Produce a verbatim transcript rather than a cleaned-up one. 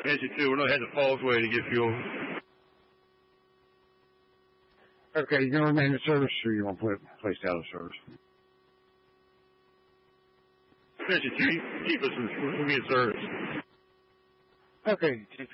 Issue two, we're going to head to Fallsway to get fuel. Okay, you going to remain in service or you want to put it placed out of service? Issue two, keep us in, in service. Okay,